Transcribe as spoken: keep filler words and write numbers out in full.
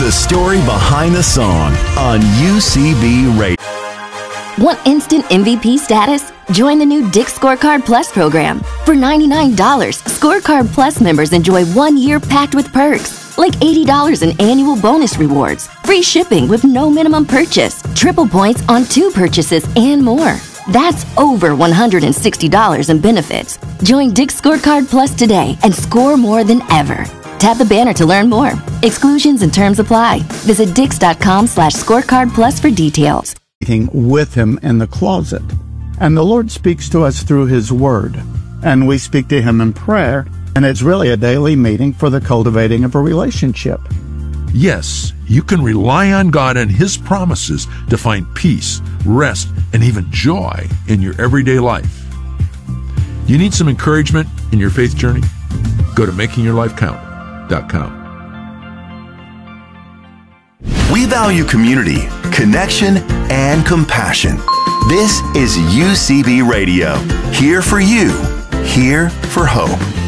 the story behind the song on U C B Radio. Want instant M V P status? Join the new Dick's Scorecard Plus program. For ninety-nine dollars, Scorecard Plus members enjoy one year packed with perks, like eighty dollars in annual bonus rewards, free shipping with no minimum purchase, triple points on two purchases, and more. That's over one hundred sixty dollars in benefits. Join Dick's Scorecard Plus today and score more than ever. Tap the banner to learn more. Exclusions and terms apply. Visit dix.com slash scorecard plus for details. With him in the closet. And the Lord speaks to us through his word. And we speak to him in prayer. And it's really a daily meeting for the cultivating of a relationship. Yes, you can rely on God and his promises to find peace, rest, and even joy in your everyday life. You need some encouragement in your faith journey? Go to making your life count dot com. We value community, connection, and compassion. This is U C B Radio. Here for you, here for hope.